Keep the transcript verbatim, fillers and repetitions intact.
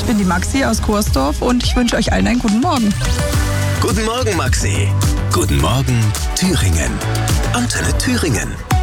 bin die Maxi aus Kursdorf und ich wünsche euch allen einen guten Morgen. Guten Morgen, Maxi. Guten Morgen, Thüringen. Antenne Thüringen.